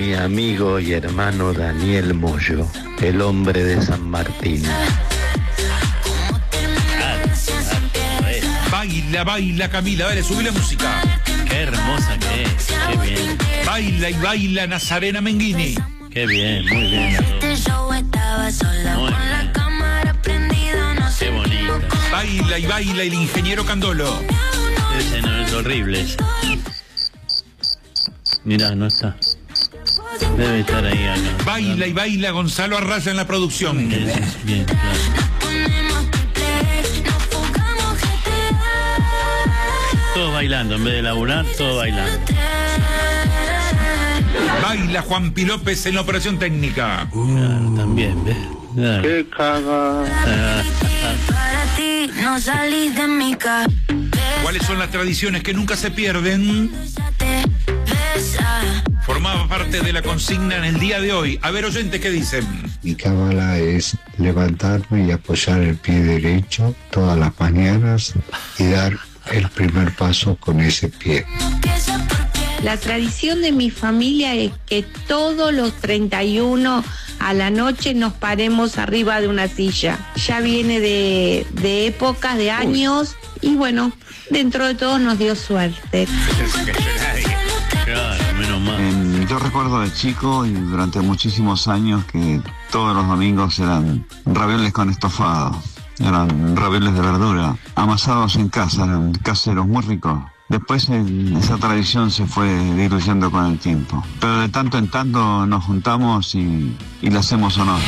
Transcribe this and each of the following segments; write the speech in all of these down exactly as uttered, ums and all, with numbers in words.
mi amigo y hermano Daniel Moyo, el hombre de San Martín. Baila, baila Camila, dale, subí la música. Qué hermosa que es, qué bien. Baila y baila Nazarena Menghini. Qué bien, muy bien. Muy bien. Qué bonito. Baila y baila el ingeniero Candolo. Ese no es horrible ese. Mirá, no está. Debe estar ahí acá. Baila y baila Gonzalo Arraya en la producción. Bien, bien, claro. Todos bailando, en vez de laburar, todos bailando. Baila Juan Pi López en la operación técnica. Uh. Claro, también, ¿ves? Claro. ¡Qué caga! Ah, ah. ¿Cuáles son las tradiciones que nunca se pierden? Formaba parte de la consigna en el día de hoy. A ver, oyentes, ¿qué dicen? Mi cábala es levantarme y apoyar el pie derecho todas las mañanas y dar el primer paso con ese pie. La tradición de mi familia es que todos los treinta y uno a la noche nos paremos arriba de una silla. Ya viene de, de épocas, de años, Uy. y bueno, dentro de todo nos dio suerte. Claro, menos mal. Eh, yo recuerdo de chico y durante muchísimos años que todos los domingos eran ravioles con estofado. Eran ravioles de verdura, amasados en casa, eran caseros muy ricos. Después eh, esa tradición se fue diluyendo con el tiempo. Pero de tanto en tanto nos juntamos y, y le hacemos honor.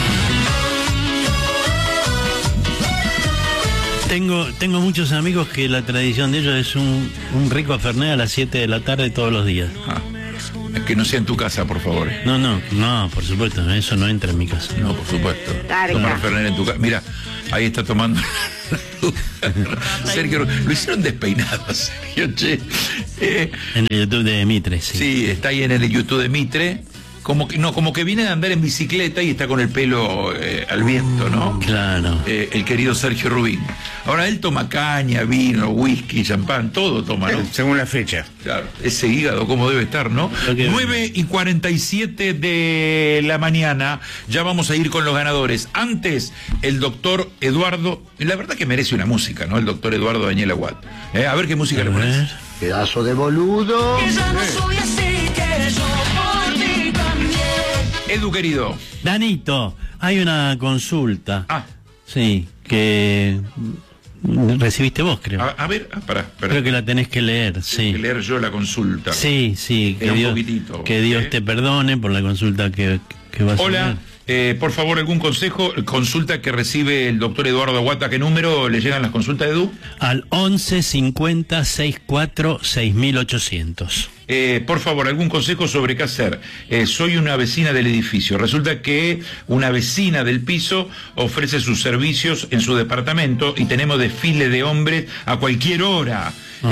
Tengo, tengo muchos amigos que la tradición de ellos es un, un rico fernet a las siete de la tarde todos los días. Ah, que no sea en tu casa, por favor. No, no, no, por supuesto, eso no entra en mi casa. No, por supuesto. Targa. Tomar fernet en tu casa. Mira, ahí está tomando. Sergio, lo hicieron despeinado, Sergio, che. Eh, en el YouTube de Mitre, sí. Sí, está ahí en el YouTube de Mitre. Como que, no, como que viene de andar en bicicleta y está con el pelo eh, al viento, ¿no? Claro. Eh, el querido Sergio Rubín. Ahora él toma caña, vino, whisky, champán, todo toma, ¿no? Según la fecha. Claro, ese hígado como debe estar, ¿no? Okay. nueve y cuarenta y siete de la mañana, ya vamos a ir con los ganadores. Antes, el doctor Eduardo, la verdad que merece una música, ¿no? El doctor Eduardo Daniel Aguad. Eh, a ver qué música A le pones. ver. Pedazo de boludo. Edu, querido. Danito, hay una consulta. Ah. Sí, que recibiste vos, creo. A, a ver, ah, pará, pará. Creo que la tenés que leer, Tengo sí. que leer yo la consulta. Sí, sí, Eh, que un Dios, poquitito, que Dios eh. te perdone por la consulta que, que vas a Hola, leer. eh, por favor, algún consejo, consulta que recibe el doctor Eduardo Aguad. ¿A qué número le llegan las consultas, Edu? Al once cincuenta sesenta y cuatro seis mil ochocientos. Eh, por favor, algún consejo sobre qué hacer. Eh, soy una vecina del edificio. Resulta que una vecina del piso ofrece sus servicios en su departamento y tenemos desfile de hombres a cualquier hora.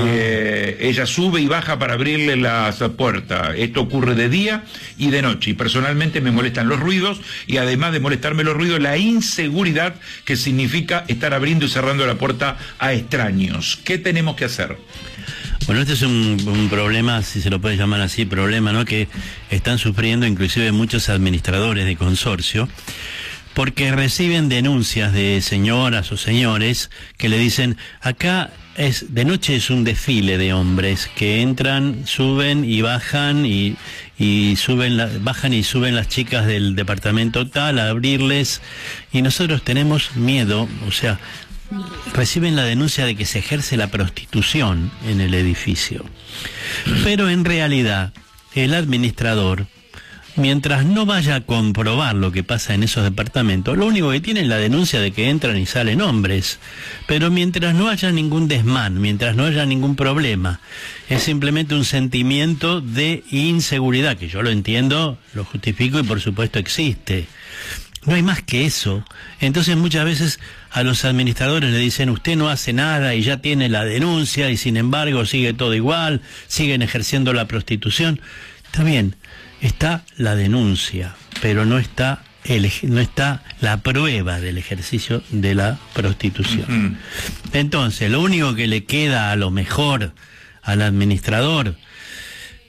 Eh, ella sube y baja para abrirle las puertas. Esto ocurre de día y de noche. Y personalmente me molestan los ruidos y además de molestarme los ruidos, la inseguridad que significa estar abriendo y cerrando la puerta a extraños. ¿Qué tenemos que hacer? Bueno, este es un, un problema, si se lo puede llamar así, problema, ¿no? Que están sufriendo inclusive muchos administradores de consorcio, porque reciben denuncias de señoras o señores que le dicen, acá es de noche es un desfile de hombres que entran, suben y bajan y, y suben la, bajan y suben las chicas del departamento tal a abrirles, y nosotros tenemos miedo, o sea, reciben la denuncia de que se ejerce la prostitución en el edificio. Pero en realidad, el administrador, mientras no vaya a comprobar lo que pasa en esos departamentos, lo único que tiene es la denuncia de que entran y salen hombres. Pero mientras no haya ningún desmán, mientras no haya ningún problema, es simplemente un sentimiento de inseguridad, que yo lo entiendo, lo justifico y por supuesto existe. No hay más que eso. Entonces muchas veces a los administradores le dicen, usted no hace nada y ya tiene la denuncia y sin embargo sigue todo igual, siguen ejerciendo la prostitución. Está bien, está la denuncia, pero no está, el, no está la prueba del ejercicio de la prostitución. Entonces, lo único que le queda a lo mejor al administrador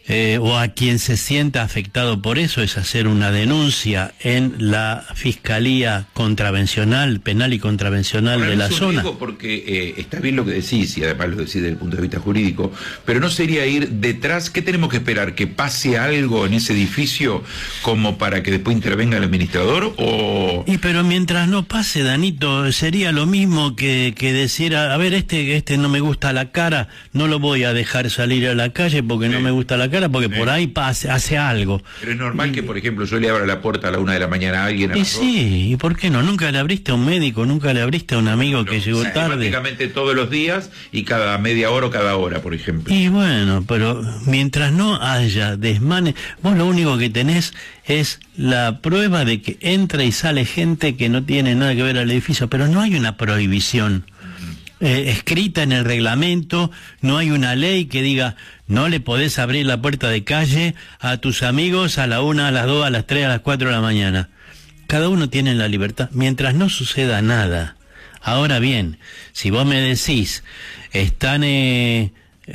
eh, o a quien se sienta afectado por eso es hacer una denuncia en la Fiscalía Contravencional, Penal y Contravencional Ahora, de la es un zona. riesgo porque eh, está bien lo que decís, y además lo decís desde el punto de vista jurídico, pero no sería ir detrás. ¿Qué tenemos que esperar? ¿Que pase algo en ese edificio como para que después intervenga el administrador? O... Y pero mientras no pase, Danito, sería lo mismo que, que decir, a ver, este, este no me gusta la cara, no lo voy a dejar salir a la calle porque sí. no me gusta la cara, porque sí. por ahí pase, hace algo. Pero es normal y, que, por ejemplo, yo le abra la puerta a la una de la mañana a alguien. A y sí, ¿y por qué no? Nunca le abriste a un médico, nunca le abriste a un amigo pero, que llegó o sea, tarde. Prácticamente todos los días y cada media hora o cada hora, por ejemplo. Y bueno, pero mientras no haya desmanes, vos lo único que tenés es la prueba de que entra y sale gente que no tiene nada que ver al edificio, pero no hay una prohibición eh, escrita en el reglamento, no hay una ley que diga no le podés abrir la puerta de calle a tus amigos a la una, a las dos, a las tres, a las cuatro de la mañana. Cada uno tiene la libertad, mientras no suceda nada. Ahora bien, si vos me decís, están eh,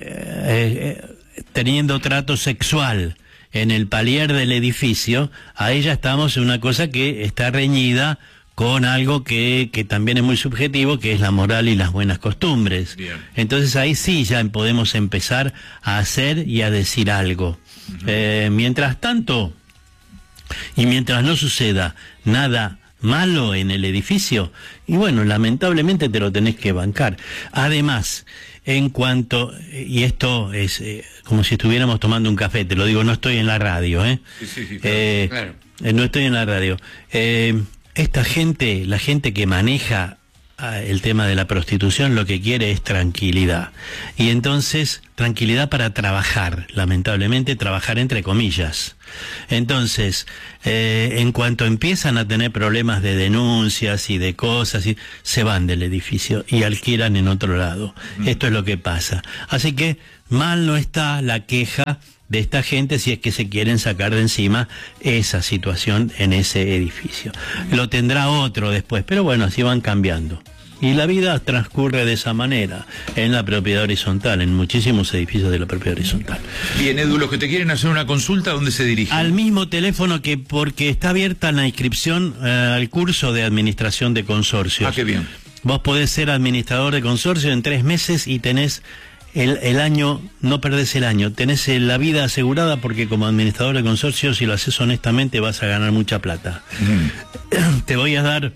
eh, eh, teniendo trato sexual en el palier del edificio, ahí ya estamos en una cosa que está reñida con algo que, que también es muy subjetivo, que es la moral y las buenas costumbres. Bien. Entonces ahí sí ya podemos empezar a hacer y a decir algo. Uh-huh. eh, mientras tanto, y mientras no suceda nada malo en el edificio, y bueno, lamentablemente te lo tenés que bancar. Además, en cuanto, y esto es eh, como si estuviéramos tomando un café, te lo digo, no estoy en la radio, ¿eh? Sí, sí, sí, claro, eh, claro. Eh, no estoy en la radio. Eh, esta gente, la gente que maneja el tema de la prostitución, lo que quiere es tranquilidad. Y entonces, tranquilidad para trabajar, lamentablemente, trabajar entre comillas. Entonces, eh, en cuanto empiezan a tener problemas de denuncias y de cosas, y, se van del edificio y alquilan en otro lado. Mm. Esto es lo que pasa. Así que, mal no está la queja de esta gente si es que se quieren sacar de encima esa situación en ese edificio. Lo tendrá otro después, pero bueno, así van cambiando. Y la vida transcurre de esa manera, en la propiedad horizontal, en muchísimos edificios de la propiedad horizontal. Bien, Edu, los que te quieren hacer una consulta, ¿dónde se dirigen? Al mismo teléfono que, porque está abierta la inscripción eh, al curso de administración de consorcios. Ah, qué bien. Vos podés ser administrador de consorcio en tres meses y tenés El, el año, no perdés el año, tenés la vida asegurada porque como administrador de consorcio, si lo haces honestamente, vas a ganar mucha plata. Mm. Te voy a dar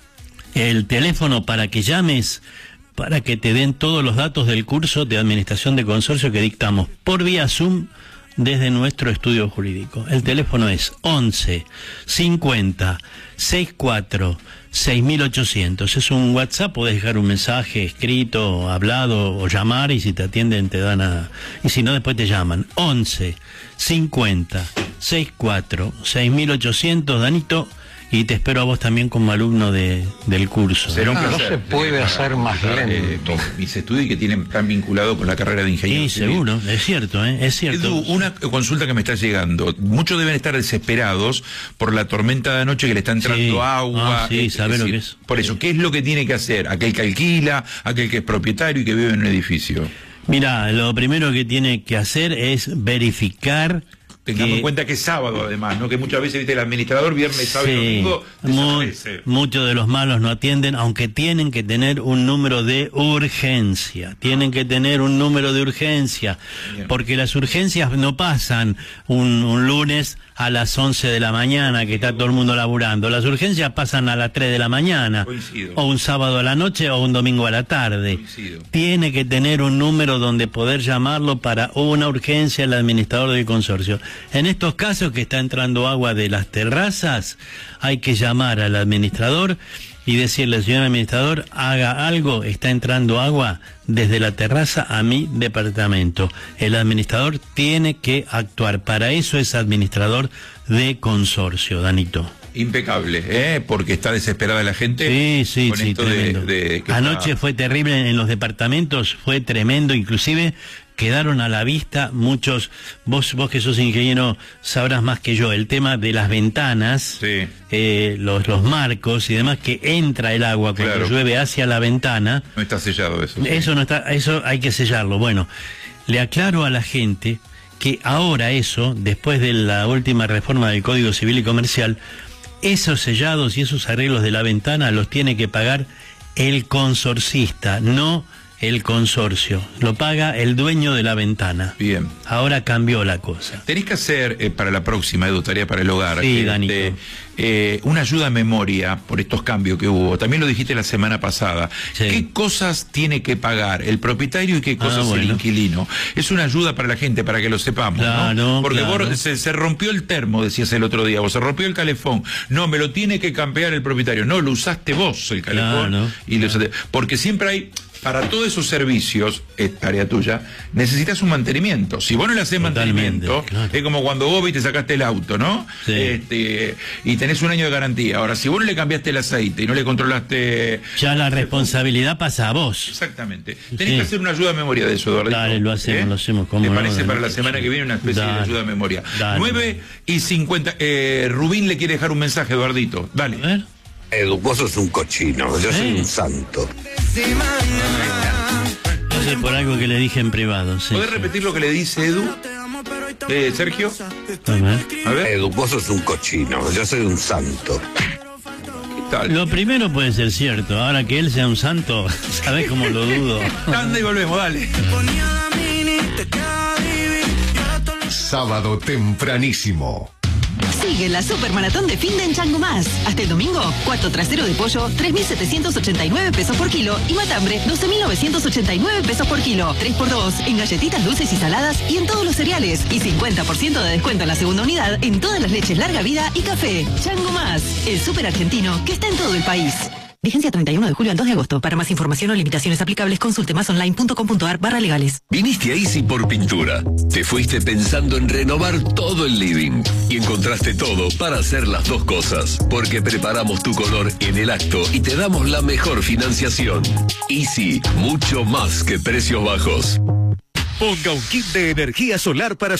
el teléfono para que llames, para que te den todos los datos del curso de administración de consorcio que dictamos por vía Zoom desde nuestro estudio jurídico. El teléfono es once cincuenta sesenta y cuatro seis mil ochocientos. Es un WhatsApp, podés dejar un mensaje escrito, hablado o llamar, y si te atienden te dan a... y si no, después te llaman. once cincuenta sesenta y cuatro seis mil ochocientos, Danito, y te espero a vos también como alumno de, del curso. Será un no, placer. No se puede hacer más lento. Eh, mis, mis estudios que tienen tan vinculado con la carrera de ingeniero. Sí, seguro, es cierto, ¿eh? Es cierto. Edu, una consulta que me está llegando. Muchos deben estar desesperados por la tormenta de anoche que le está entrando sí. agua. Ah, sí, es, sabe es lo decir, que es. Por eso, ¿qué es lo que tiene que hacer aquel que alquila, aquel que es propietario y que vive en un edificio? Mira, lo primero que tiene que hacer es verificar. Tengamos que, en cuenta que es sábado, además, ¿no? Que muchas veces, viste, el administrador viernes, sábado sí, y domingo desaparece. Mu muchos de los malos no atienden, aunque tienen que tener un número de urgencia. Tienen que tener un número de urgencia. Bien. Porque las urgencias no pasan un, un lunes a las once de la mañana, que está todo el mundo laburando. Las urgencias pasan a las tres de la mañana. Coincido. O un sábado a la noche o un domingo a la tarde. Coincido. Tiene que tener un número donde poder llamarlo para una urgencia al administrador del consorcio. En estos casos que está entrando agua de las terrazas, hay que llamar al administrador y decirle, señor administrador, haga algo, está entrando agua desde la terraza a mi departamento. El administrador tiene que actuar. Para eso es administrador de consorcio, Danito. Impecable, ¿eh? Porque está desesperada la gente. Sí, sí, con sí, esto tremendo. De, de que Anoche está... fue terrible en los departamentos, fue tremendo, inclusive quedaron a la vista muchos, vos vos que sos ingeniero sabrás más que yo, el tema de las ventanas, sí. eh, los, los marcos y demás, que entra el agua cuando claro. llueve hacia la ventana. No está sellado eso. Sí. Eso no está, eso hay que sellarlo. Bueno, le aclaro a la gente que ahora eso, después de la última reforma del Código Civil y Comercial, esos sellados y esos arreglos de la ventana los tiene que pagar el consorcista, no el consorcio. Lo paga el dueño de la ventana. Bien. Ahora cambió la cosa. Tenés que hacer, eh, para la próxima, Edu, tarea para el hogar, sí, este, eh, una ayuda a memoria por estos cambios que hubo. También lo dijiste la semana pasada. Sí. ¿Qué cosas tiene que pagar el propietario y qué cosas Ah, bueno. el inquilino? Es una ayuda para la gente, para que lo sepamos, Claro, ¿no? Porque claro. vos, se, se rompió el termo, decías el otro día, o se rompió el calefón. No, me lo tiene que campear el propietario. No, lo usaste vos el calefón. Claro. Y lo usaste. Porque siempre hay... Para todos esos servicios, es tarea tuya, necesitas un mantenimiento. Si vos no le haces Totalmente, mantenimiento, claro. es como cuando vos viste sacaste el auto, ¿no? Sí. Este, y tenés un año de garantía. Ahora, si vos no le cambiaste el aceite y no le controlaste... Ya la responsabilidad pasa a vos. Exactamente. Tenés Sí. que hacer una ayuda de memoria de eso, Eduardo. Dale, lo hacemos, lo hacemos, ¿cómo ¿Te no? parece Dale. para la semana que viene una especie Dale. de ayuda de memoria? Dale. nueve y cincuenta. Eh, Rubín le quiere dejar un mensaje, Eduardito. Dale. A ver. Edu, vos sos un cochino, yo soy ¿Eh? un santo. No sé, por algo que le dije en privado. Sí, ¿Podés sí. repetir lo que le dice Edu? Eh, Sergio. A ver. A ver. Edu, vos sos un cochino, yo soy un santo. ¿Qué tal? Lo primero puede ser cierto. Ahora que él sea un santo, ¿sabés cómo lo dudo? Anda y volvemos, dale. Sábado tempranísimo. Sigue la supermaratón de fin de en Chango Más. Hasta el domingo, cuarto trasero de pollo, tres mil setecientos ochenta y nueve pesos por kilo y matambre, doce mil novecientos ochenta y nueve pesos por kilo. tres por dos en galletitas dulces y saladas y en todos los cereales. Y cincuenta por ciento de descuento en la segunda unidad en todas las leches larga vida y café. Chango Más, el súper argentino que está en todo el país. Vigencia treinta y uno de julio al dos de agosto. Para más información o limitaciones aplicables, consulte masonline.com.ar barra legales. Viniste a Easy por Pintura. Te fuiste pensando en renovar todo el living y encontraste todo para hacer las dos cosas. Porque preparamos tu color en el acto y te damos la mejor financiación. Easy, mucho más que precios bajos. Ponga un kit de energía solar para